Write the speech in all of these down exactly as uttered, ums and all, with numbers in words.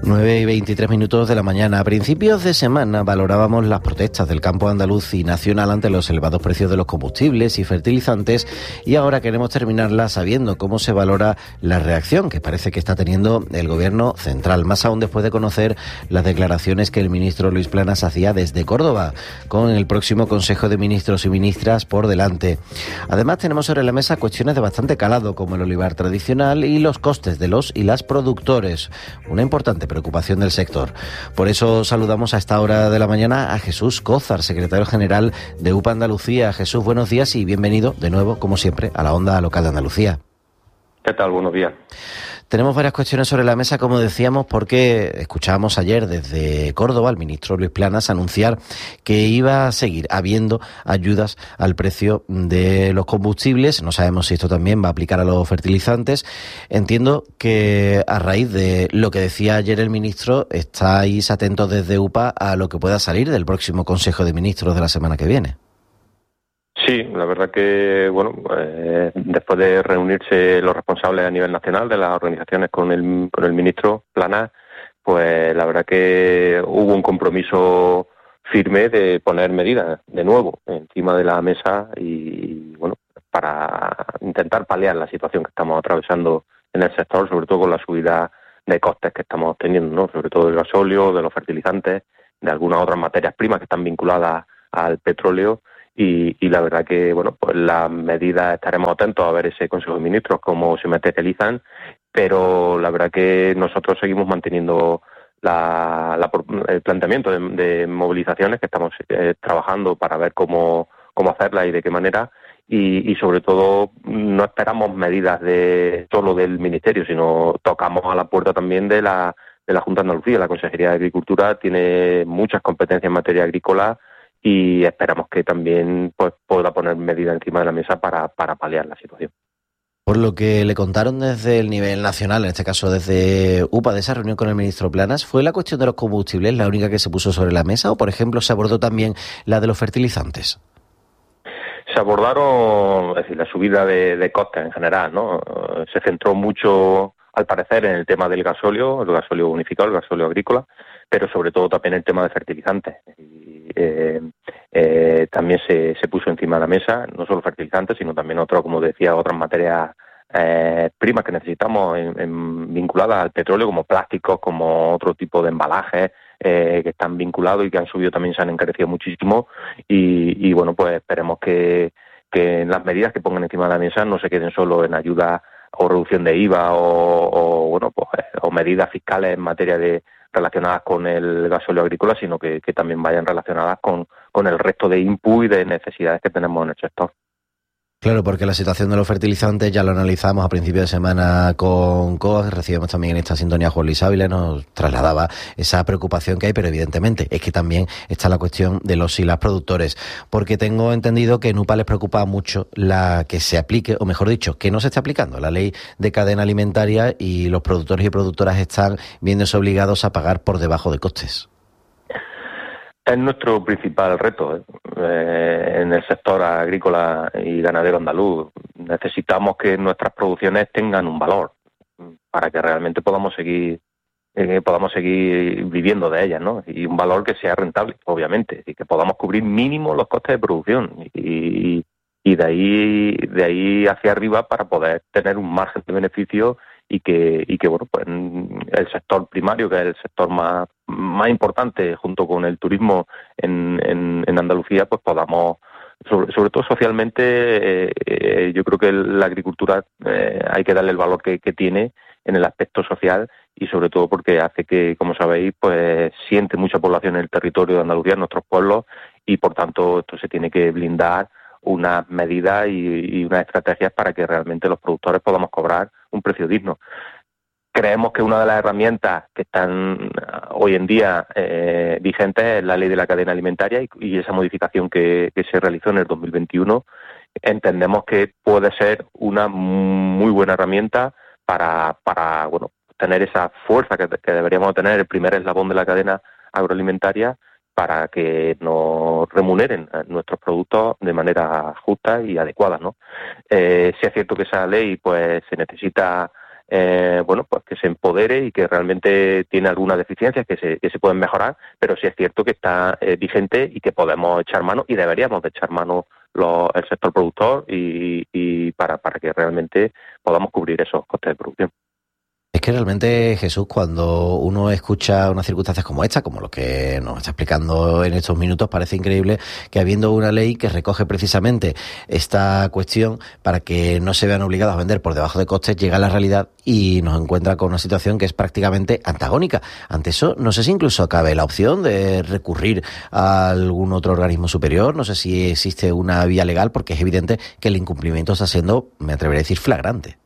nueve y veintitrés minutos de la mañana. A principios de semana valorábamos las protestas del campo andaluz y nacional ante los elevados precios de los combustibles y fertilizantes, y ahora queremos terminarla sabiendo cómo se valora la reacción que parece que está teniendo el gobierno central, más aún después de conocer las declaraciones que el ministro Luis Planas hacía desde Córdoba, con el próximo Consejo de Ministros y Ministras por delante. Además, tenemos sobre la mesa cuestiones de bastante calado, como el olivar tradicional y los costes de los y las productores, una importante preocupación del sector. Por eso saludamos a esta hora de la mañana a Jesús Cózar, secretario general de U P A Andalucía. Jesús, buenos días y bienvenido de nuevo, como siempre, a la Onda Local de Andalucía. ¿Qué tal? Buenos días. Tenemos varias cuestiones sobre la mesa, como decíamos, porque escuchábamos ayer desde Córdoba al ministro Luis Planas anunciar que iba a seguir habiendo ayudas al precio de los combustibles. No sabemos si esto también va a aplicar a los fertilizantes. Entiendo que a raíz de lo que decía ayer el ministro, estáis atentos desde U P A a lo que pueda salir del próximo Consejo de Ministros de la semana que viene. Sí, la verdad que, bueno, eh, después de reunirse los responsables a nivel nacional de las organizaciones con el, con el ministro Planas, pues la verdad que hubo un compromiso firme de poner medidas de nuevo encima de la mesa y, bueno, para intentar paliar la situación que estamos atravesando en el sector, sobre todo con la subida de costes que estamos teniendo, ¿no? Sobre todo del gasóleo, de los fertilizantes, de algunas otras materias primas que están vinculadas al petróleo. Y, y la verdad que, bueno, pues las medidas estaremos atentos a ver ese Consejo de Ministros cómo se materializan, pero la verdad que nosotros seguimos manteniendo la, la, el planteamiento de, de movilizaciones que estamos eh, trabajando para ver cómo, cómo hacerlas y de qué manera, y, y sobre todo no esperamos medidas de solo del Ministerio, sino tocamos a la puerta también de la, de la Junta de Andalucía. La Consejería de Agricultura tiene muchas competencias en materia agrícola y esperamos que también pues pueda poner medidas encima de la mesa para, para paliar la situación. Por lo que le contaron desde el nivel nacional, en este caso desde U P A, de esa reunión con el ministro Planas, ¿fue la cuestión de los combustibles la única que se puso sobre la mesa o, por ejemplo, se abordó también la de los fertilizantes? Se abordaron, es decir, la subida de, de costes en general, ¿no? Se centró mucho, al parecer, en el tema del gasóleo, el gasóleo unificado, el gasóleo agrícola, pero sobre todo también el tema de fertilizantes. Y, eh, eh, también se, se puso encima de la mesa, no solo fertilizantes, sino también otro, como decía, otras materias eh, primas que necesitamos en, en, vinculadas al petróleo, como plásticos, como otro tipo de embalajes eh, que están vinculados y que han subido también, se han encarecido muchísimo. Y, y bueno, pues esperemos que, que las medidas que pongan encima de la mesa no se queden solo en ayuda o reducción de I V A o, o bueno pues o medidas fiscales en materia de relacionadas con el gasóleo agrícola, sino que, que también vayan relacionadas con, con el resto de input y de necesidades que tenemos en el sector. Claro, porque la situación de los fertilizantes ya lo analizamos a principio de semana con C O A, recibimos también en esta sintonía a Juan Luis Ávila, nos trasladaba esa preocupación que hay, pero evidentemente es que también está la cuestión de los y las productores, porque tengo entendido que en U P A les preocupa mucho la que se aplique, o mejor dicho, que no se esté aplicando la ley de cadena alimentaria y los productores y productoras están viéndose obligados a pagar por debajo de costes. Es nuestro principal reto ¿eh? Eh, en el sector agrícola y ganadero andaluz. Necesitamos que nuestras producciones tengan un valor para que realmente podamos seguir eh, podamos seguir viviendo de ellas, ¿no? Y un valor que sea rentable, obviamente, y que podamos cubrir mínimo los costes de producción y, y de ahí de ahí hacia arriba para poder tener un margen de beneficio y que y que bueno pues el sector primario, que es el sector más más importante junto con el turismo en, en, en Andalucía, pues podamos sobre, sobre todo socialmente eh, eh, yo creo que la agricultura eh, hay que darle el valor que, que tiene en el aspecto social y sobre todo porque hace que, como sabéis, pues siente mucha población en el territorio de Andalucía, en nuestros pueblos, y por tanto esto se tiene que blindar unas medidas y, y unas estrategias para que realmente los productores podamos cobrar un precio digno. Creemos que una de las herramientas que están hoy en día eh, vigentes es la ley de la cadena alimentaria y, y esa modificación que, que se realizó en el dos mil veintiuno entendemos que puede ser una muy buena herramienta para, para bueno, tener esa fuerza que, que deberíamos tener, el primer eslabón de la cadena agroalimentaria, para que nos remuneren nuestros productos de manera justa y adecuada, ¿no? Eh, sí es cierto que esa ley pues se necesita eh, bueno, pues que se empodere y que realmente tiene algunas deficiencias que se, que se pueden mejorar, pero sí es cierto que está eh, vigente y que podemos echar mano y deberíamos de echar mano los, el sector productor y, y para, para que realmente podamos cubrir esos costes de producción. Es que realmente, Jesús, cuando uno escucha unas circunstancias como esta, como lo que nos está explicando en estos minutos, parece increíble que habiendo una ley que recoge precisamente esta cuestión para que no se vean obligados a vender por debajo de costes, llega a la realidad y nos encuentra con una situación que es prácticamente antagónica. Ante eso, no sé si incluso cabe la opción de recurrir a algún otro organismo superior, no sé si existe una vía legal, porque es evidente que el incumplimiento está siendo, me atreveré a decir, flagrante.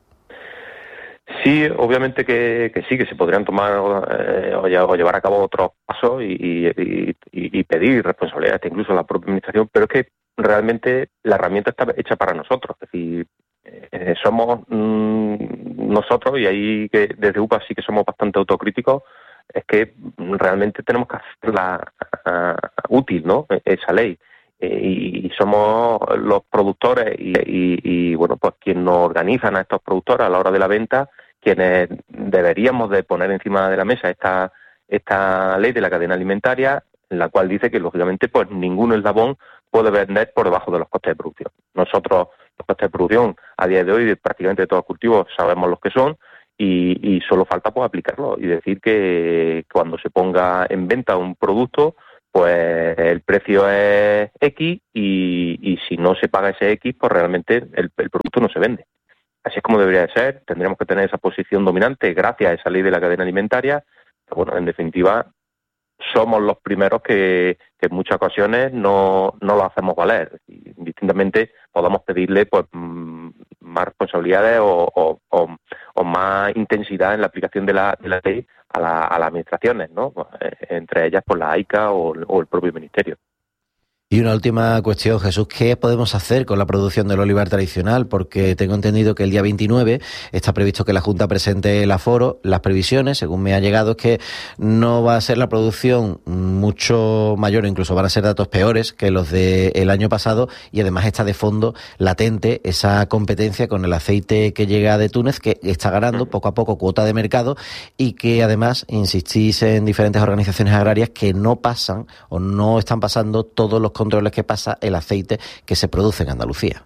Sí, obviamente que, que sí, que se podrían tomar eh, o, o llevar a cabo otros pasos y, y, y, y pedir responsabilidades incluso a la propia administración, pero es que realmente la herramienta está hecha para nosotros. Es decir, eh, somos mmm, nosotros, y ahí que desde U P A sí que somos bastante autocríticos, es que realmente tenemos que hacerla uh, útil, ¿no? Esa ley. Y somos los productores y, y, y bueno, pues quienes nos organizan a estos productores a la hora de la venta, quienes deberíamos de poner encima de la mesa esta esta ley de la cadena alimentaria, en la cual dice que lógicamente pues ningún eslabón puede vender por debajo de los costes de producción. Nosotros los costes de producción a día de hoy de prácticamente todos los cultivos sabemos los que son y, y solo falta pues aplicarlo y decir que cuando se ponga en venta un producto, pues el precio es X y, y si no se paga ese X, pues realmente el, el producto no se vende. Así es como debería de ser, tendríamos que tener esa posición dominante gracias a esa ley de la cadena alimentaria, pero bueno, en definitiva, somos los primeros que, que en muchas ocasiones no, no lo hacemos valer. Y, distintamente podamos pedirle pues más responsabilidades o, o, o, o más intensidad en la aplicación de la, de la ley a, la, a las administraciones, ¿no? Pues, entre ellas por la AICA o, o el propio Ministerio. Y una última cuestión, Jesús, ¿qué podemos hacer con la producción del olivar tradicional? Porque tengo entendido que el día veintinueve está previsto que la Junta presente el aforo. Las previsiones, según me ha llegado, es que no va a ser la producción mucho mayor, incluso van a ser datos peores que los del año pasado, y además está de fondo latente esa competencia con el aceite que llega de Túnez, que está ganando poco a poco cuota de mercado y que además insistís en diferentes organizaciones agrarias que no pasan o no están pasando todos los controles que pasa el aceite que se produce en Andalucía.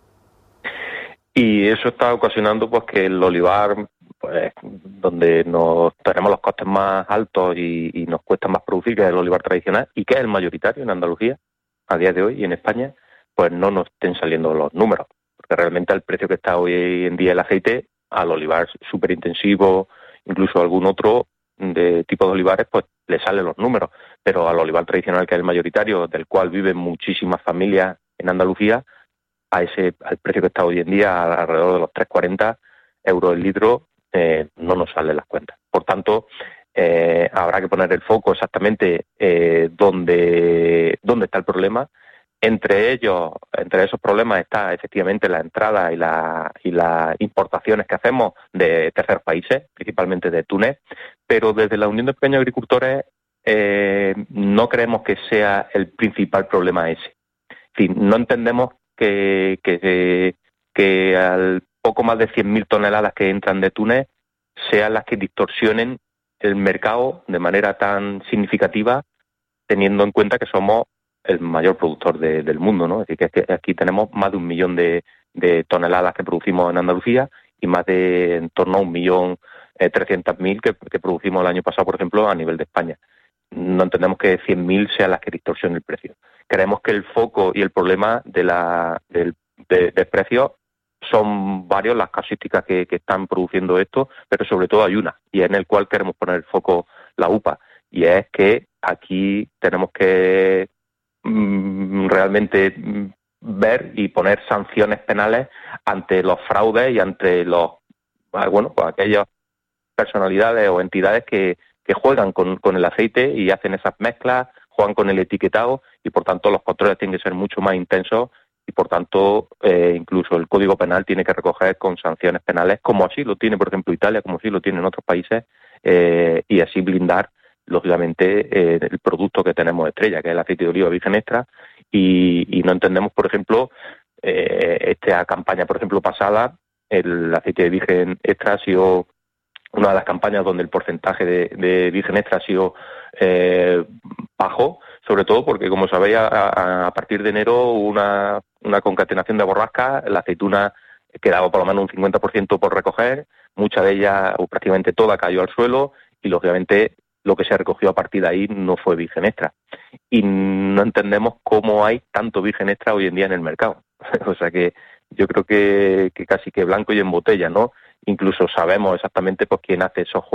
Y eso está ocasionando pues que el olivar, pues donde nos tenemos los costes más altos y, y nos cuesta más producir, que es el olivar tradicional y que es el mayoritario en Andalucía a día de hoy y en España, pues no nos estén saliendo los números, porque realmente al precio que está hoy en día el aceite, al olivar súper intensivo, incluso algún otro de tipo de olivares, pues le salen los números, pero al olivar tradicional, que es el mayoritario, del cual viven muchísimas familias en Andalucía, a ese al precio que está hoy en día, alrededor de los tres cuarenta euros el litro, eh, no nos salen las cuentas. Por tanto, eh, habrá que poner el foco exactamente eh, donde, dónde está el problema. Entre ellos, entre esos problemas está efectivamente la entrada y, la, y las importaciones que hacemos de terceros países, principalmente de Túnez, pero desde la Unión de Pequeños Agricultores eh, no creemos que sea el principal problema ese. Es decir, no entendemos que, que, que al poco más de cien mil toneladas que entran de Túnez sean las que distorsionen el mercado de manera tan significativa, teniendo en cuenta que somos el mayor productor de, del mundo, ¿no? Es decir, que, que aquí tenemos más de un millón de, de toneladas que producimos en Andalucía y más de en torno a un millón eh, trescientas mil que, que producimos el año pasado, por ejemplo, a nivel de España. No entendemos que cien mil sean las que distorsionen el precio. Creemos que el foco y el problema de la del de, de precios son varios las casuísticas que, que están produciendo esto, pero sobre todo hay una, y en el cual queremos poner el foco la U P A, y es que aquí tenemos que realmente ver y poner sanciones penales ante los fraudes y ante los bueno pues aquellas personalidades o entidades que, que juegan con, con el aceite y hacen esas mezclas, juegan con el etiquetado y por tanto los controles tienen que ser mucho más intensos y por tanto eh, incluso el Código Penal tiene que recoger con sanciones penales, como así lo tiene por ejemplo Italia, como así lo tiene en otros países, eh, y así blindar lógicamente eh, el producto que tenemos estrella, que es el aceite de oliva virgen extra, y, y no entendemos, por ejemplo, eh, esta campaña, por ejemplo, pasada, el aceite de virgen extra ha sido una de las campañas donde el porcentaje de, de virgen extra ha sido eh, bajo, sobre todo porque, como sabéis, a, a partir de enero hubo una, una concatenación de borrascas, la aceituna quedaba por lo menos un cincuenta por ciento por recoger, mucha de ella, o prácticamente toda, cayó al suelo y, lógicamente, lo que se recogió a partir de ahí no fue virgen extra. Y no entendemos cómo hay tanto virgen extra hoy en día en el mercado. O sea que yo creo que, que casi que blanco y en botella, ¿no? Incluso sabemos exactamente pues quién hace esos